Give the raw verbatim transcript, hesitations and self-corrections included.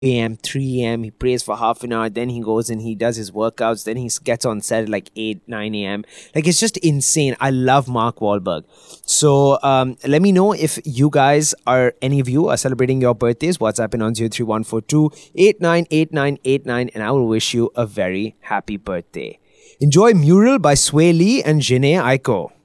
a m, three a m. He prays for half an hour, then he goes and he does his workouts, then he gets on set at like eight, nine a m. Like, it's just insane. I love Mark Wahlberg. So um, let me know if you guys are, any of you are celebrating your birthdays. WhatsApp in on zero three one four two eight nine eight nine eight nine, and I will wish you a very happy birthday. Enjoy Mural by Sway Lee and Jhené Aiko.